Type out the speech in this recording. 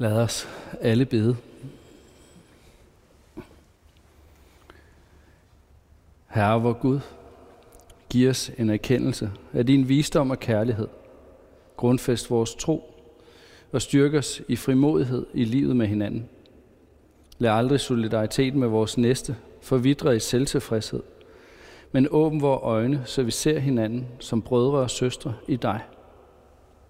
Lad os alle bede. Herre vor Gud, giv os en erkendelse af din visdom og kærlighed. Grundfæst vores tro og styrk os i frimodighed i livet med hinanden. Lad aldrig solidariteten med vores næste forvidre i selvtilfredshed, men åbn vores øjne, så vi ser hinanden som brødre og søstre i dig.